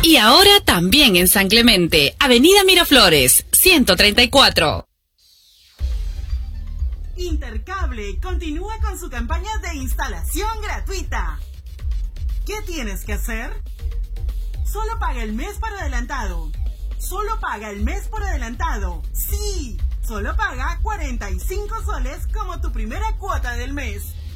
Y ahora también en San Clemente, Avenida Miraflores, 134. Intercable continúa con su campaña de instalación gratuita. ¿Qué tienes que hacer? Solo paga el mes por adelantado. Solo paga el mes por adelantado. ¡Sí! Solo paga 45 soles como tu primera cuota del mes.